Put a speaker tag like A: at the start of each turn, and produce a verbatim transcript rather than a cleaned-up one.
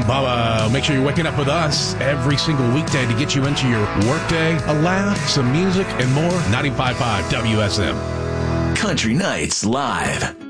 A: Well, uh, make sure you're waking up with us every single weekday to get you into your workday, a laugh, some music, and more. ninety-five point five W S M.
B: Country Nights Live.